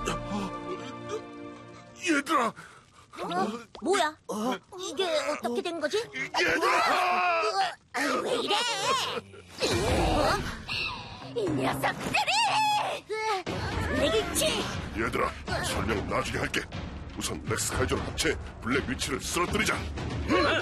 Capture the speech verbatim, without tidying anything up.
얘들아, 어? 뭐야? 이게 어떻게 된 거지? 얘들아! 어, 왜 이래? 어? 이 녀석들이! 블랙위치! 얘들아, 설명은 나중에 할게. 우선 렉스카이저로 합체 블랙 위치를 쓰러뜨리자.